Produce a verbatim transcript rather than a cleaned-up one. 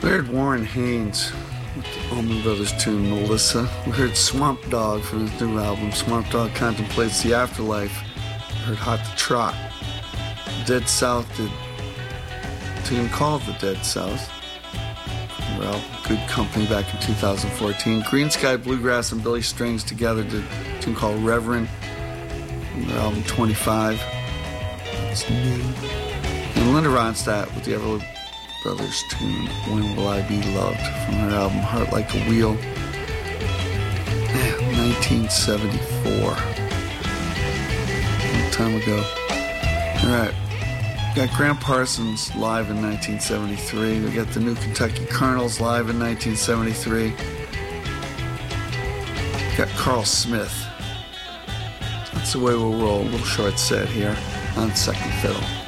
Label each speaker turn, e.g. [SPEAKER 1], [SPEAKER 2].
[SPEAKER 1] We heard Warren Haynes with the Allman Brothers tune Melissa. We heard Swamp Dogg from his new album, Swamp Dogg Contemplates the Afterlife. We heard Hot to Trot. Dead South did a tune called The Dead South from their album Good Company back in two thousand fourteen. Green Sky Bluegrass and Billy Strings together did a tune called Reverend from their album twenty-five. That's new. And Linda Ronstadt with the Everly Brothers tune When Will I Be Loved from her album Heart Like a Wheel, nineteen seventy-four. A long time ago. Alright, got Graham Parsons live in nineteen seventy-three. We got the New Kentucky Colonels live in nineteen seventy-three. Got Carl Smith. That's the way we'll roll. A little short set here on Second Fiddle.